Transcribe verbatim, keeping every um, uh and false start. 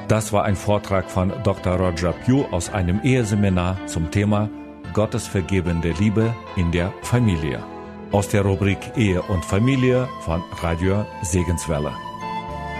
Das war ein Vortrag von Doktor Roger Pugh aus einem Eheseminar zum Thema Gottes vergebende Liebe in der Familie. Aus der Rubrik Ehe und Familie von Radio Segenswelle.